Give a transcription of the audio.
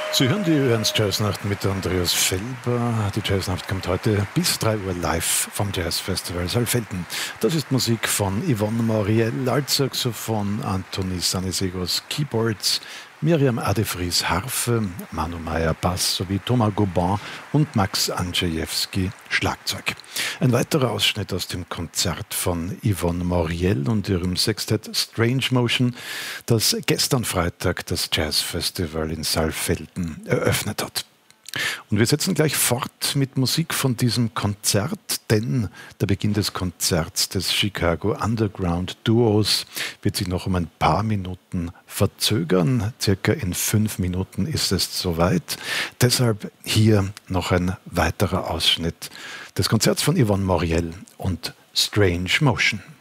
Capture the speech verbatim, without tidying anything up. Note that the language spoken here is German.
Sie hören die Ö eins Jazznacht mit Andreas Felber. Die Jazznacht kommt heute bis drei Uhr live vom Jazzfestival Saalfelden. Das ist Musik von Yvonne Moriel, Altsaxophon, Anthony Sanisegos Keyboards, Miriam Adefries Harfe, Manu Meyer Bass sowie Thomas Goban und Max Andrzejewski Schlagzeug. Ein weiterer Ausschnitt aus dem Konzert von Yvonne Moriel und ihrem Sextett Strange Motion, das gestern Freitag das Jazzfestival in Saalfelden eröffnet hat. Und wir setzen gleich fort mit Musik von diesem Konzert, denn der Beginn des Konzerts des Chicago Underground Duos wird sich noch um ein paar Minuten verzögern. Circa in fünf Minuten ist es soweit. Deshalb hier noch ein weiterer Ausschnitt des Konzerts von Yvonne Moriel und Strange Motion.